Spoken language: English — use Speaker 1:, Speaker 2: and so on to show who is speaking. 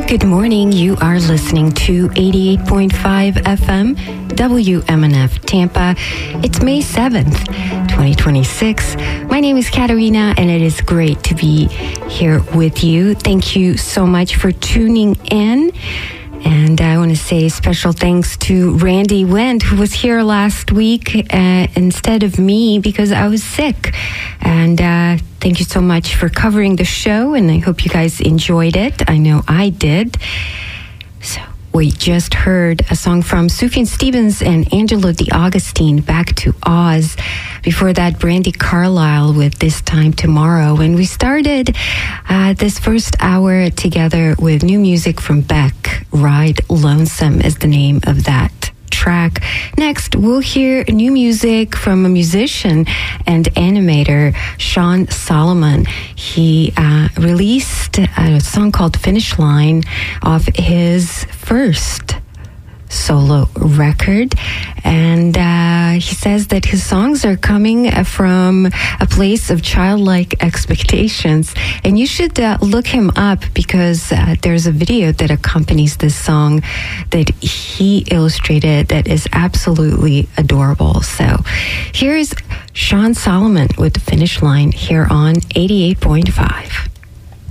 Speaker 1: Good morning. You are listening to 88.5 FM, WMNF Tampa. It's May 7th, 2026. My name is Katarina, and it is great to be here with you. Thank you so much for tuning in. And I want to say special thanks to Randy Wendt, who was here last week instead of me because I was sick. And thank you so much for covering the show, and I hope you guys enjoyed it. I know I did. So we just heard a song from Sufjan Stevens and Angelo DeAugustine, Back to Oz. Before that, Brandi Carlile with This Time Tomorrow. And we started this first hour together with new music from Beck. Ride Lonesome is the name of that track. Next, we'll hear new music from a musician and animator, Sean Solomon. He released a song called Finish Line off his first solo record, and he says that his songs are coming from a place of childlike expectations, and you should look him up because there's a video that accompanies this song that he illustrated that is absolutely adorable. So here's Sean Solomon with the Finish Line here on 88.5.